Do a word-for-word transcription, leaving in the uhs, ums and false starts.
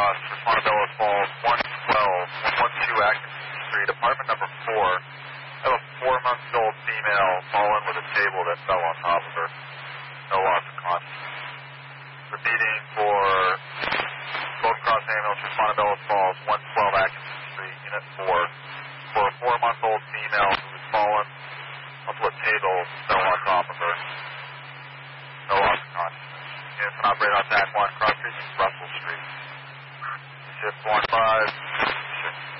Cross, Montebello Falls, one twelve, one twelve Atkinson Street, apartment number four. I have a four-month-old female fallen with a table that fell on top of her. No loss of consciousness. Repeating for Golden Cross Ambulance, Montebello Falls, one twelve Atkinson Street, Unit four. For a four-month-old female who was fallen onto a table that fell on top of her. No loss of consciousness. Units can operate on T A C one, cross-street Russell Street. Shift one five.